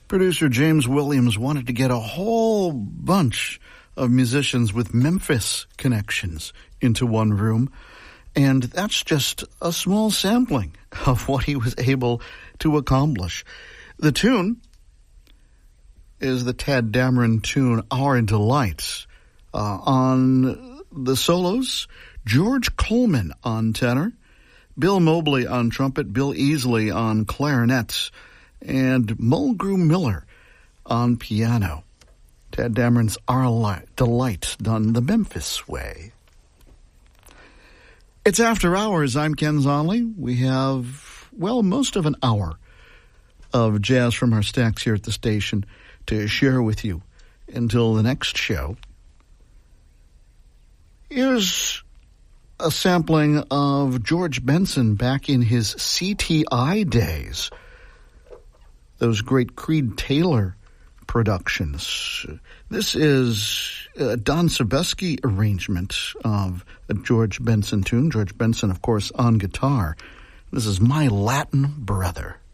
Producer James Williams wanted to get a whole bunch of musicians with Memphis connections into one room, and that's just a small sampling of what he was able to accomplish. The tune is the Tadd Dameron tune, Our Delights. On the solos, George Coleman on tenor, Bill Mobley on trumpet, Bill Easley on clarinets, and Mulgrew Miller on piano. Tadd Dameron's Our Delights, done the Memphis way. It's After Hours. I'm Ken Zonley. We have, most of an hour of jazz from our stacks here at the station to share with you until the next show. Here's a sampling of George Benson back in his CTI days. Those great Creed Taylor productions. This is a Don Sebesky arrangement of a George Benson tune. George Benson, of course, on guitar. This is My Latin Brother.